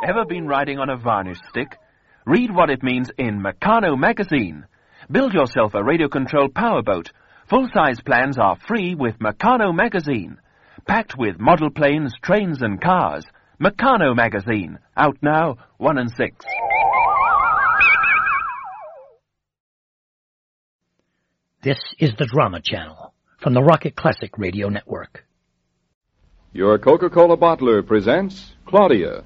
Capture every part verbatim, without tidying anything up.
Ever been riding on a varnish stick? Read what it means in Meccano magazine. Build yourself a radio-controlled powerboat. Full-size plans are free with Meccano magazine. Packed with model planes, trains, and cars. Meccano magazine. Out now, one and six. This is the Drama Channel from the Rocket Classic Radio Network. Your Coca-Cola bottler presents Claudia.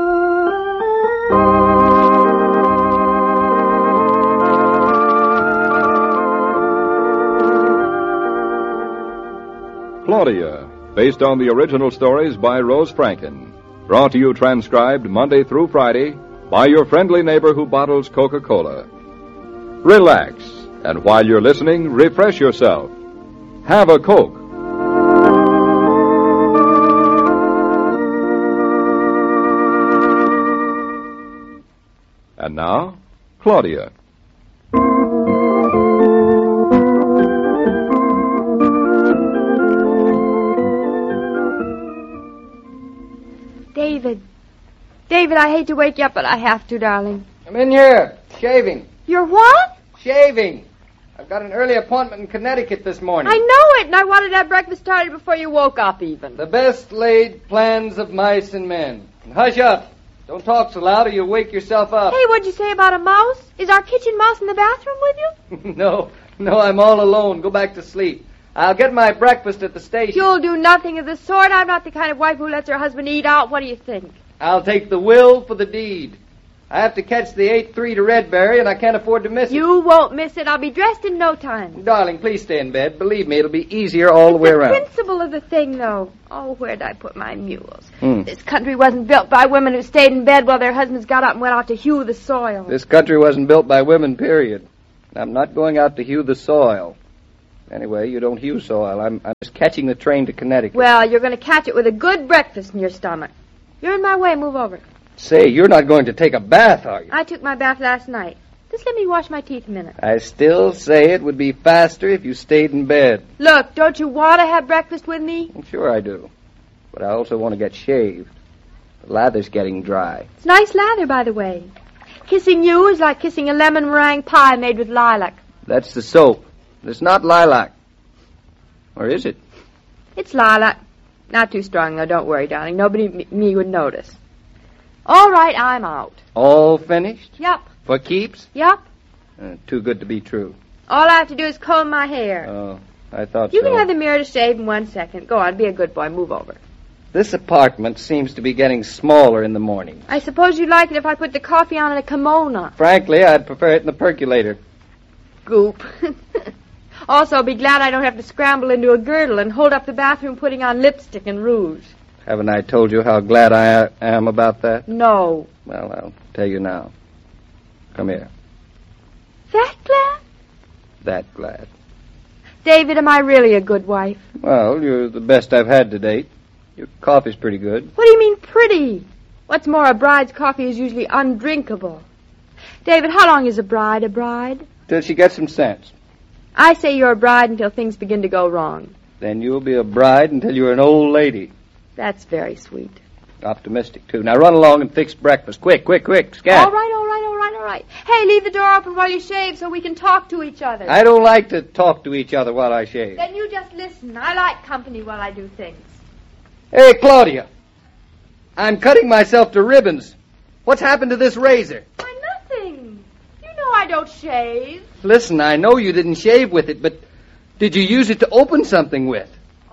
Claudia, based on the original stories by Rose Franken. Brought to you transcribed Monday through Friday by your friendly neighbor who bottles Coca-Cola. Relax, and while you're listening, refresh yourself. Have a Coke. And now, Claudia. David. David, I hate to wake you up, but I have to, darling. I'm in here, shaving. You're what? Shaving. I've got an early appointment in Connecticut this morning. I know it, and I wanted to have breakfast started before you woke up, even. The best laid plans of mice and men. And hush up. Don't talk so loud or you'll wake yourself up. Hey, what'd you say about a mouse? Is our kitchen mouse in the bathroom with you? no, no, I'm all alone. Go back to sleep. I'll get my breakfast at the station. You'll do nothing of the sort. I'm not the kind of wife who lets her husband eat out. What do you think? I'll take the will for the deed. I have to catch the eight three to Redberry, and I can't afford to miss it. You won't miss it. I'll be dressed in no time. Darling, please stay in bed. Believe me, it'll be easier all the way around. The principle of the thing, though. Oh, where'd I put my mules? Hmm. This country wasn't built by women who stayed in bed while their husbands got up and went out to hew the soil. This country wasn't built by women, period. I'm not going out to hew the soil. Anyway, you don't hew soil. I'm, I'm just catching the train to Connecticut. Well, you're going to catch it with a good breakfast in your stomach. You're in my way. Move over. Say, you're not going to take a bath, are you? I took my bath last night. Just let me wash my teeth a minute. I still say it would be faster if you stayed in bed. Look, don't you want to have breakfast with me? Sure I do. But I also want to get shaved. The lather's getting dry. It's nice lather, by the way. Kissing you is like kissing a lemon meringue pie made with lilac. That's the soap. It's not lilac. Or is it? It's lilac. Not too strong, though. Don't worry, darling. Nobody me, me would notice. All right, I'm out. All finished? Yup. For keeps? Yup. Uh, too good to be true. All I have to do is comb my hair. Oh, I thought You so. can have the mirror to shave in one second. Go on, be a good boy. Move over. This apartment seems to be getting smaller in the morning. I suppose you'd like it if I put the coffee on in a kimono. Frankly, I'd prefer it in the percolator. Goop. Also, I'll be glad I don't have to scramble into a girdle and hold up the bathroom putting on lipstick and rouge. Haven't I told you how glad I am about that? No. Well, I'll tell you now. Come here. That glad? That glad. David, am I really a good wife? Well, you're the best I've had to date. Your coffee's pretty good. What do you mean, pretty? What's more, a bride's coffee is usually undrinkable. David, how long is a bride a bride? Till she gets some sense. I say you're a bride until things begin to go wrong. Then you'll be a bride until you're an old lady. That's very sweet. Optimistic, too. Now run along and fix breakfast. Quick, quick, quick. Scat. All right, all right, all right, all right. Hey, leave the door open while you shave so we can talk to each other. I don't like to talk to each other while I shave. Then you just listen. I like company while I do things. Hey, Claudia. I'm cutting myself to ribbons. What's happened to this razor? Why, nothing. You know I don't shave. Listen, I know you didn't shave with it, but did you use it to open something with?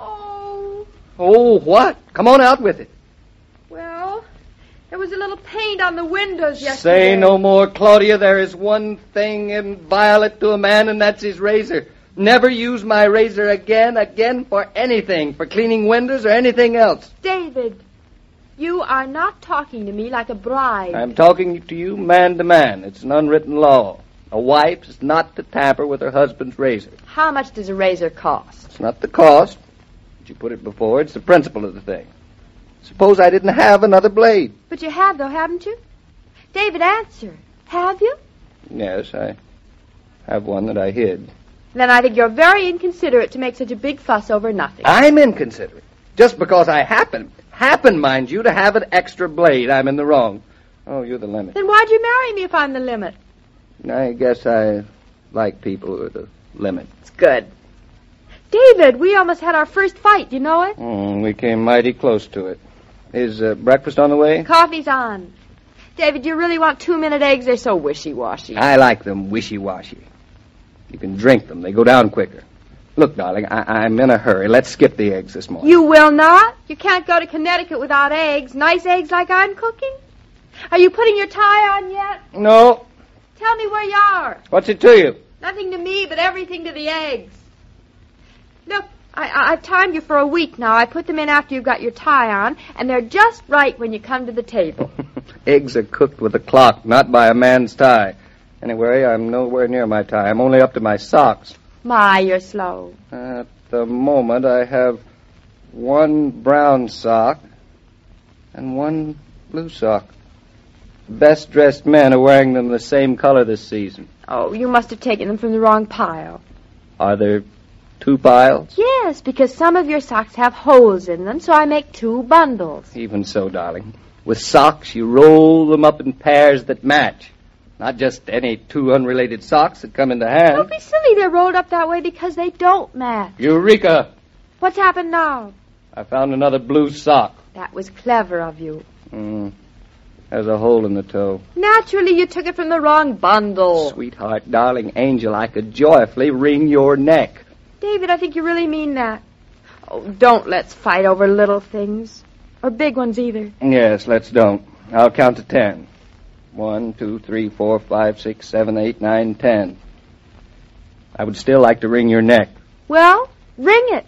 Oh. Oh, what? Come on out with it. Well, there was a little paint on the windows yesterday. Say no more, Claudia. There is one thing inviolate to a man, and that's his razor. Never use my razor again, again for anything, for cleaning windows or anything else. David, you are not talking to me like a bride. I'm talking to you man to man. It's an unwritten law. A wife is not to tamper with her husband's razor. How much does a razor cost? It's not the cost. But you put it before. It's the principle of the thing. Suppose I didn't have another blade. But you have, though, haven't you? David, answer. Have you? Yes, I have one that I hid. Then I think you're very inconsiderate to make such a big fuss over nothing. I'm inconsiderate. Just because I happen, happen, mind you, to have an extra blade, I'm in the wrong. Oh, you're the limit. Then why'd you marry me if I'm the limit? I guess I like people who are the limit. It's good. David, we almost had our first fight. You know it? Mm, we came mighty close to it. Is uh, breakfast on the way? Coffee's on. David, you really want two-minute eggs? They're so wishy-washy. I like them wishy-washy. You can drink them. They go down quicker. Look, darling, I- I'm in a hurry. Let's skip the eggs this morning. You will not? You can't go to Connecticut without eggs. Nice eggs like I'm cooking? Are you putting your tie on yet? No. Tell me where you are. What's it to you? Nothing to me, but everything to the eggs. Look, I, I, I've timed you for a week now. I put them in after you've got your tie on, and they're just right when you come to the table. Eggs are cooked with a clock, not by a man's tie. Anyway, I'm nowhere near my tie. I'm only up to my socks. My, you're slow. At the moment, I have one brown sock and one blue sock. The best-dressed men are wearing them the same color this season. Oh, you must have taken them from the wrong pile. Are there two piles? Yes, because some of your socks have holes in them, so I make two bundles. Even so, darling. With socks, you roll them up in pairs that match. Not just any two unrelated socks that come into hand. Don't be silly. They're rolled up that way because they don't match. Eureka! What's happened now? I found another blue sock. That was clever of you. Mm. There's a hole in the toe. Naturally, you took it from the wrong bundle. Sweetheart, darling angel, I could joyfully wring your neck. David, I think you really mean that. Oh, don't let's fight over little things. Or big ones either. Yes, let's don't. I'll count to ten. One, two, three, four, five, six, seven, eight, nine, ten. I would still like to wring your neck. Well, wring it.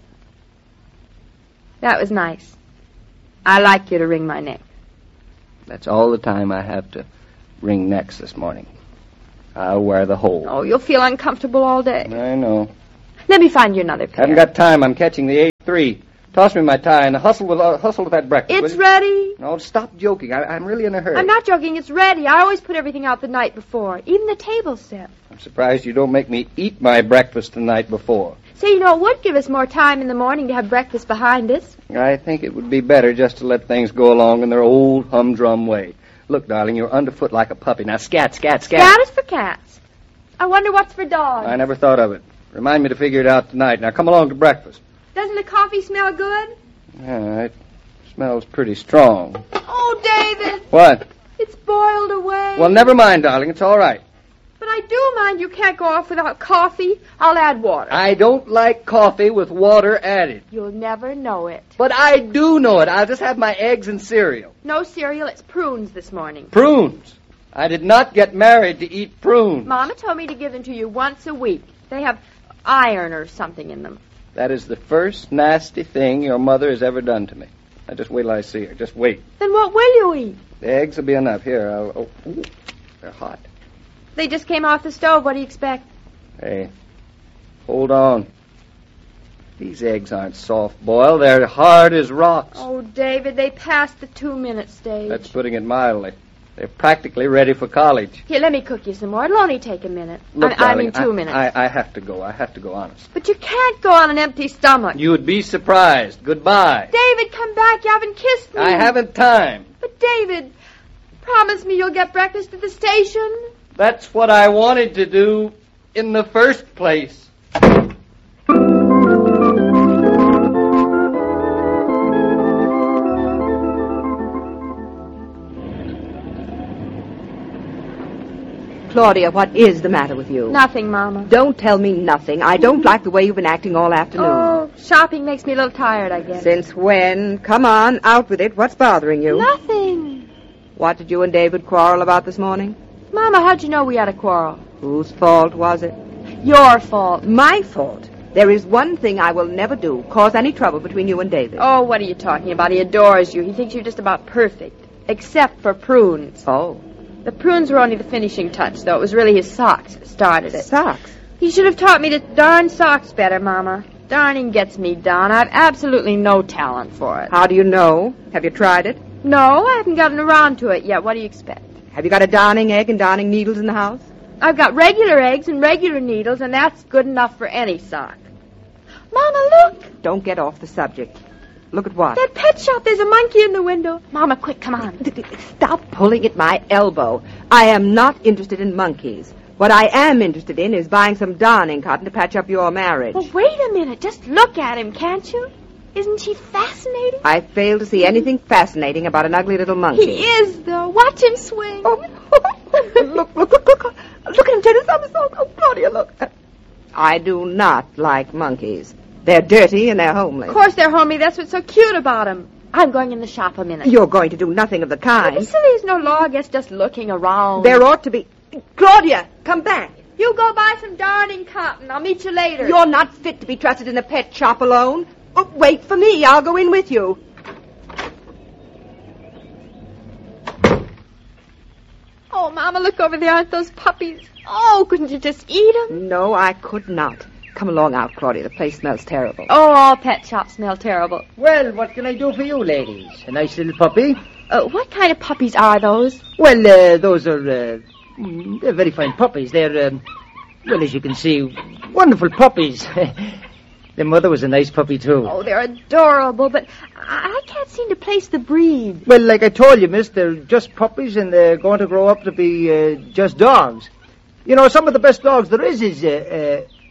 That was nice. I like you to wring my neck. That's all the time I have to wring necks this morning. I'll wear the hole. Oh, you'll feel uncomfortable all day. I know. Let me find you another pair. Haven't got time. I'm catching the eight three. Toss me my tie and hustle with uh, hustle with that breakfast. It's ready. No, stop joking. I, I'm really in a hurry. I'm not joking. It's ready. I always put everything out the night before, even the table set. I'm surprised you don't make me eat my breakfast the night before. So, you know, it would give us more time in the morning to have breakfast behind us. I think it would be better just to let things go along in their old humdrum way. Look, darling, you're underfoot like a puppy. Now, scat, scat, scat. Scat is for cats. I wonder what's for dogs. I never thought of it. Remind me to figure it out tonight. Now, come along to breakfast. Doesn't the coffee smell good? Yeah, it smells pretty strong. Oh, David. What? It's boiled away. Well, never mind, darling. It's all right. But I do mind you can't go off without coffee. I'll add water. I don't like coffee with water added. You'll never know it. But I do know it. I'll just have my eggs and cereal. No cereal. It's prunes this morning. Prunes? I did not get married to eat prunes. Mama told me to give them to you once a week. They have iron or something in them. That is the first nasty thing your mother has ever done to me. Now, just wait till I see her. Just wait. Then what will you eat? The eggs will be enough. Here, I'll... Oh, ooh, they're hot. They just came off the stove. What do you expect? Hey, hold on. These eggs aren't soft-boiled. They're hard as rocks. Oh, David, they passed the two-minute stage. That's putting it mildly. They're practically ready for college. Here, let me cook you some more. It'll only take a minute. Look, I, darling, I mean two I, minutes. I, I have to go. I have to go, honest. But you can't go on an empty stomach. You would be surprised. Goodbye. David, come back. You haven't kissed me. I haven't time. But, David, promise me you'll get breakfast at the station. That's what I wanted to do in the first place. Claudia, what is the matter with you? Nothing, Mama. Don't tell me nothing. I don't like the way you've been acting all afternoon. Oh, shopping makes me a little tired, I guess. Since when? Come on, out with it. What's bothering you? Nothing. What did you and David quarrel about this morning? Mama, how'd you know we had a quarrel? Whose fault was it? Your fault. My fault. There is one thing I will never do, cause any trouble between you and David. Oh, what are you talking about? He adores you. He thinks you're just about perfect. Except for prunes. Oh. The prunes were only the finishing touch, though. It was really his socks that started it. Socks? He should have taught me to darn socks better, Mama. Darning gets me done. I've absolutely no talent for it. How do you know? Have you tried it? No, I haven't gotten around to it yet. What do you expect? Have you got a darning egg and darning needles in the house? I've got regular eggs and regular needles, and that's good enough for any sock. Mama, look! Don't get off the subject. Look at what? That pet shop, there's a monkey in the window. Mama, quick, come on. Stop pulling at my elbow. I am not interested in monkeys. What I am interested in is buying some darning cotton to patch up your marriage. Well, wait a minute. Just look at him, can't you? Isn't he fascinating? I fail to see anything fascinating about an ugly little monkey. He is, though. Watch him swing. Oh, look, look, look, look. Look at him turn his somersault. Oh, Claudia, look. I do not like monkeys. They're dirty and they're homely. Of course they're homely. That's what's so cute about them. I'm going in the shop a minute. You're going to do nothing of the kind. Well, silly is no law. I guess just looking around. There ought to be... Claudia, come back. You go buy some darning cotton. I'll meet you later. You're not fit to be trusted in a pet shop alone. Oh, wait for me. I'll go in with you. Oh, Mama, look over there. Aren't those puppies? Oh, couldn't you just eat them? No, I could not. Come along out, Claudia. The place smells terrible. Oh, all pet shops smell terrible. Well, what can I do for you, ladies? A nice little puppy? Uh, what kind of puppies are those? Well, uh, those are, uh, they're very fine puppies. They're, um, well, as you can see, wonderful puppies. Their mother was a nice puppy, too. Oh, they're adorable, but I, I can't seem to place the breed. Well, like I told you, miss, they're just puppies, and they're going to grow up to be uh, just dogs. You know, some of the best dogs there is is, uh, uh,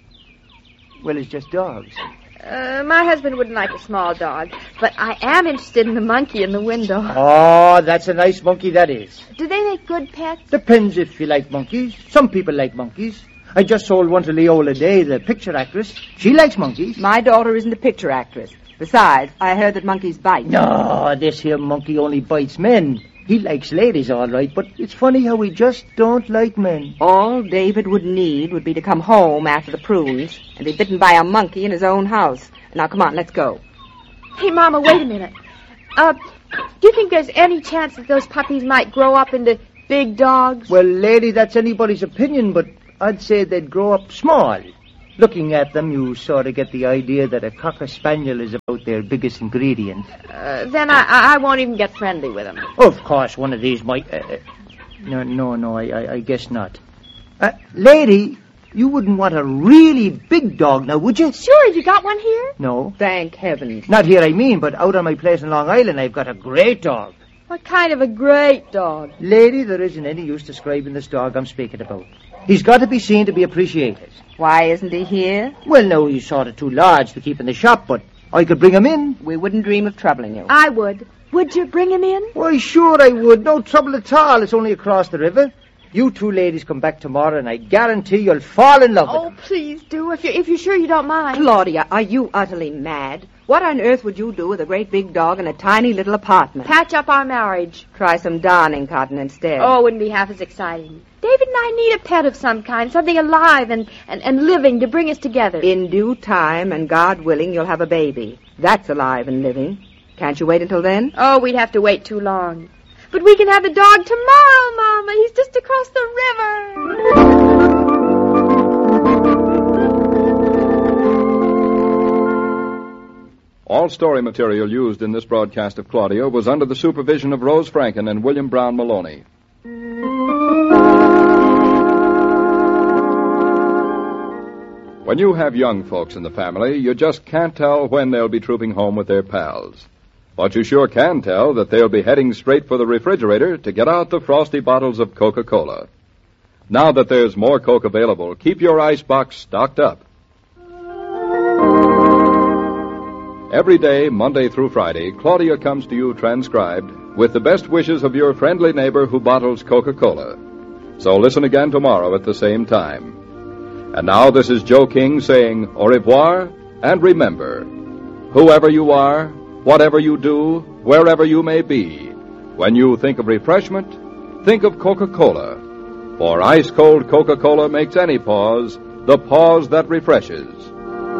well, it's just dogs. Uh, my husband wouldn't like a small dog, but I am interested in the monkey in the window. Oh, that's a nice monkey, that is. Do they make good pets? Depends if you like monkeys. Some people like monkeys. I just sold one to Leola Day, the picture actress. She likes monkeys. My daughter isn't a picture actress. Besides, I heard that monkeys bite. No, this here monkey only bites men. He likes ladies, all right, but it's funny how he just don't like men. All David would need would be to come home after the prunes and be bitten by a monkey in his own house. Now, come on, let's go. Hey, Mama, wait a minute. Uh, do you think there's any chance that those puppies might grow up into big dogs? Well, lady, that's anybody's opinion, but I'd say they'd grow up small. Looking at them, you sort of get the idea that a cocker spaniel is about their biggest ingredient. Uh, then I, I won't even get friendly with them. Of course, one of these might... Uh, no, no, no, I, I, I guess not. Uh, lady, you wouldn't want a really big dog now, would you? Sure, have you got one here? No. Thank heavens. Not here, I mean, but out on my place in Long Island, I've got a great dog. What kind of a great dog? Lady, there isn't any use describing this dog I'm speaking about. He's got to be seen to be appreciated. Why isn't he here? Well, no, he's sort of too large to keep in the shop, but I could bring him in. We wouldn't dream of troubling you. I would. Would you bring him in? Why, sure I would. No trouble at all. It's only across the river. You two ladies come back tomorrow, and I guarantee you'll fall in love with Oh, him. please do, if you're, if you're sure you don't mind. Claudia, are you utterly mad? What on earth would you do with a great big dog in a tiny little apartment? Patch up our marriage. Try some darning cotton instead. Oh, it wouldn't be half as exciting. David and I need a pet of some kind, something alive and, and, and living to bring us together. In due time, and God willing, you'll have a baby. That's alive and living. Can't you wait until then? Oh, we'd have to wait too long. But we can have the dog tomorrow, Mama. He's just across the river. All story material used in this broadcast of Claudia was under the supervision of Rose Franken and William Brown Maloney. When you have young folks in the family, you just can't tell when they'll be trooping home with their pals. But you sure can tell that they'll be heading straight for the refrigerator to get out the frosty bottles of Coca-Cola. Now that there's more Coke available, keep your icebox stocked up. Every day, Monday through Friday, Claudia comes to you transcribed with the best wishes of your friendly neighbor who bottles Coca-Cola. So listen again tomorrow at the same time. And now this is Joe King saying au revoir, and remember, whoever you are, whatever you do, wherever you may be, when you think of refreshment, think of Coca-Cola. For ice-cold Coca-Cola makes any pause the pause that refreshes.